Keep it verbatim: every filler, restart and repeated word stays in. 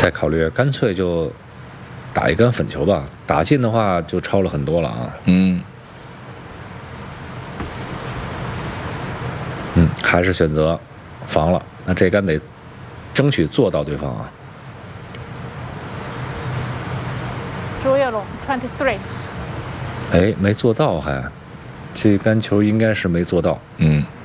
再考虑干脆就打一杆粉球吧，打进的话就超了很多了啊。 嗯嗯，还是选择防了，那这杆得争取做到对方啊。 朱跃龙 twenty-three。 哎，没做到还，这杆球应该是没做到。 嗯。